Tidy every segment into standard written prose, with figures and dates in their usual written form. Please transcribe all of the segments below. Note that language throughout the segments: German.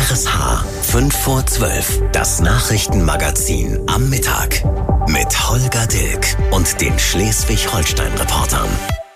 RSH 5 vor 12, das Nachrichtenmagazin am Mittag mit Holger Dilk und den Schleswig-Holstein-Reportern.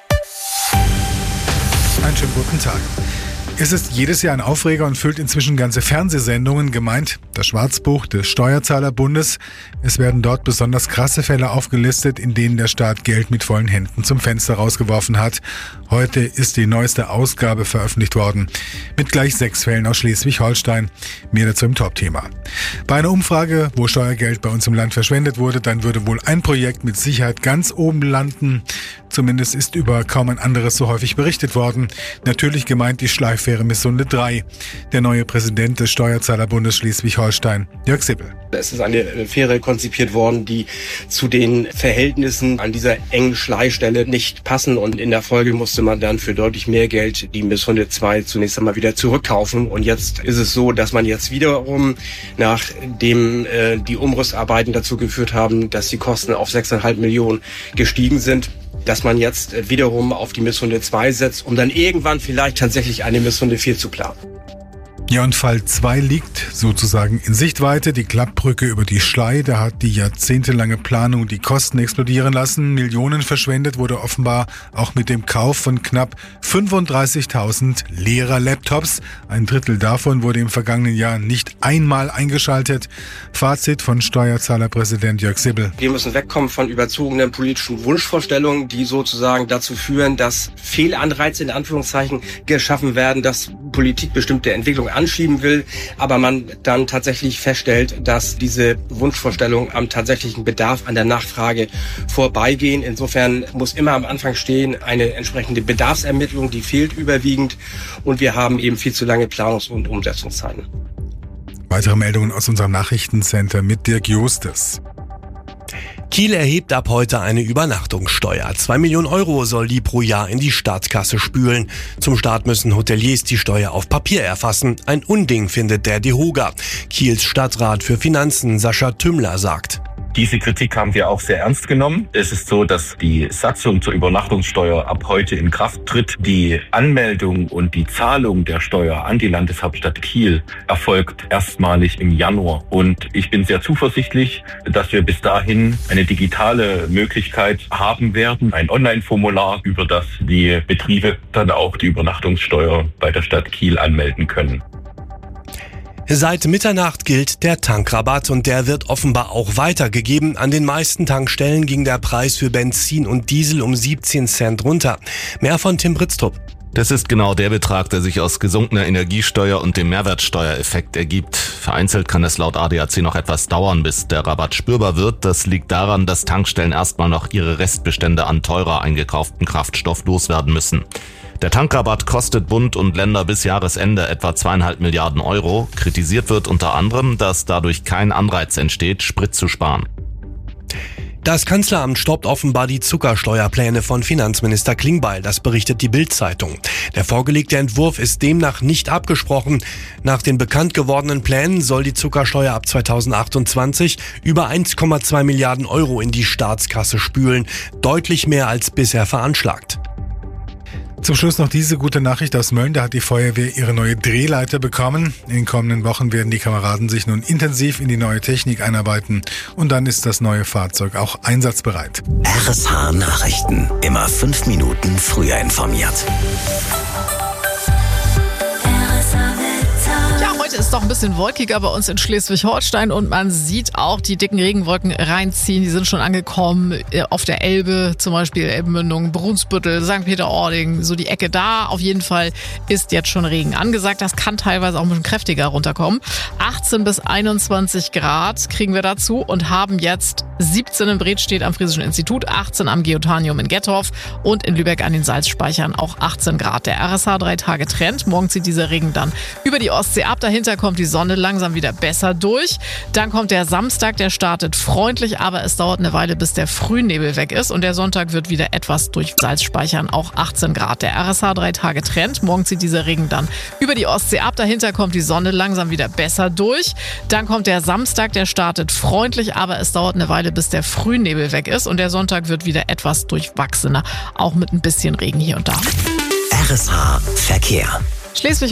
Einen schönen guten Tag. Es ist jedes Jahr ein Aufreger und füllt inzwischen ganze Fernsehsendungen, gemeint das Schwarzbuch des Steuerzahlerbundes. Es werden dort besonders krasse Fälle aufgelistet, in denen der Staat Geld mit vollen Händen zum Fenster rausgeworfen hat. Heute ist die neueste Ausgabe veröffentlicht worden, mit gleich 6 Fällen aus Schleswig-Holstein. Mehr dazu im Top-Thema. Bei einer Umfrage, wo Steuergeld bei uns im Land verschwendet wurde, dann würde wohl ein Projekt mit Sicherheit ganz oben landen. Zumindest ist über kaum ein anderes so häufig berichtet worden. Natürlich gemeint die Schleiffähre Missunde 3. Der neue Präsident des Steuerzahlerbundes Schleswig-Holstein, Jörg Sippel. Es ist eine Fähre konzipiert worden, die zu den Verhältnissen an dieser engen Schleifstelle nicht passen. Und in der Folge musste man dann für deutlich mehr Geld die Missunde 2 zunächst einmal wieder zurückkaufen. Und jetzt ist es so, dass man jetzt wiederum, nachdem die Umrüstarbeiten dazu geführt haben, dass die Kosten auf 6,5 Millionen gestiegen sind, dass man jetzt wiederum auf die Missunde 2 setzt, um dann irgendwann vielleicht tatsächlich eine Missunde 4 zu planen. Ja, und Fall 2 liegt sozusagen in Sichtweite. Die Klappbrücke über die Schlei, da hat die jahrzehntelange Planung die Kosten explodieren lassen. Millionen verschwendet wurde offenbar auch mit dem Kauf von knapp 35.000 Lehrer-Laptops. Ein Drittel davon wurde im vergangenen Jahr nicht einmal eingeschaltet. Fazit von Steuerzahlerpräsident Jörg Sippel. Wir müssen wegkommen von überzogenen politischen Wunschvorstellungen, die sozusagen dazu führen, dass Fehlanreize in Anführungszeichen geschaffen werden, dass Politik bestimmte Entwicklungen anschieben will, aber man dann tatsächlich feststellt, dass diese Wunschvorstellungen am tatsächlichen Bedarf, an der Nachfrage vorbeigehen. Insofern muss immer am Anfang stehen eine entsprechende Bedarfsermittlung, die fehlt überwiegend, und wir haben eben viel zu lange Planungs- und Umsetzungszeiten. Weitere Meldungen aus unserem Nachrichtencenter mit Dirk Justus. Kiel erhebt ab heute eine Übernachtungssteuer. 2 Millionen Euro soll die pro Jahr in die Staatskasse spülen. Zum Start müssen Hoteliers die Steuer auf Papier erfassen. Ein Unding, findet der DEHOGA. Kiels Stadtrat für Finanzen Sascha Tümmler sagt: Diese Kritik haben wir auch sehr ernst genommen. Es ist so, dass die Satzung zur Übernachtungssteuer ab heute in Kraft tritt. Die Anmeldung und die Zahlung der Steuer an die Landeshauptstadt Kiel erfolgt erstmalig im Januar. Und ich bin sehr zuversichtlich, dass wir bis dahin eine digitale Möglichkeit haben werden, ein Online-Formular, über das die Betriebe dann auch die Übernachtungssteuer bei der Stadt Kiel anmelden können. Seit Mitternacht gilt der Tankrabatt und der wird offenbar auch weitergegeben. An den meisten Tankstellen ging der Preis für Benzin und Diesel um 17 Cent runter. Mehr von Tim Britztrup. Das ist genau der Betrag, der sich aus gesunkener Energiesteuer und dem Mehrwertsteuereffekt ergibt. Vereinzelt kann es laut ADAC noch etwas dauern, bis der Rabatt spürbar wird. Das liegt daran, dass Tankstellen erstmal noch ihre Restbestände an teurer eingekauften Kraftstoff loswerden müssen. Der Tankrabatt kostet Bund und Länder bis Jahresende etwa 2,5 Milliarden Euro. Kritisiert wird unter anderem, dass dadurch kein Anreiz entsteht, Sprit zu sparen. Das Kanzleramt stoppt offenbar die Zuckersteuerpläne von Finanzminister Klingbeil, das berichtet die Bild-Zeitung. Der vorgelegte Entwurf ist demnach nicht abgesprochen. Nach den bekannt gewordenen Plänen soll die Zuckersteuer ab 2028 über 1,2 Milliarden Euro in die Staatskasse spülen, deutlich mehr als bisher veranschlagt. Zum Schluss noch diese gute Nachricht aus Mölln. Da hat die Feuerwehr ihre neue Drehleiter bekommen. In den kommenden Wochen werden die Kameraden sich nun intensiv in die neue Technik einarbeiten. Und dann ist das neue Fahrzeug auch einsatzbereit. RSH Nachrichten. Immer 5 Minuten früher informiert. Heute ist doch ein bisschen wolkiger bei uns in Schleswig-Holstein und man sieht auch die dicken Regenwolken reinziehen. Die sind schon angekommen auf der Elbe, zum Beispiel Elbenmündung, Brunsbüttel, St. Peter-Ording, so die Ecke da. Auf jeden Fall ist jetzt schon Regen angesagt. Das kann teilweise auch ein bisschen kräftiger runterkommen. 18 bis 21 Grad kriegen wir dazu und haben jetzt 17 in Bredstedt am Friesischen Institut, 18 am Geotanium in Gettorf und in Lübeck an den Salzspeichern auch 18 Grad. Der RSH 3 Tage Trend. Morgen zieht dieser Regen dann über die Ostsee ab. Dahinter kommt die Sonne langsam wieder besser durch. Dann kommt der Samstag, der startet freundlich, aber es dauert eine Weile, bis der Frühnebel weg ist. Und der Sonntag wird wieder etwas durch Salzspeichern, auch 18 Grad. Der RSH 3 Tage Trend. Morgen zieht dieser Regen dann über die Ostsee ab. Dahinter kommt die Sonne langsam wieder besser durch. Dann kommt der Samstag, der startet freundlich, aber es dauert eine Weile, bis der Frühnebel weg ist. Und der Sonntag wird wieder etwas durchwachsener, auch mit ein bisschen Regen hier und da. RSH Verkehr. Schleswig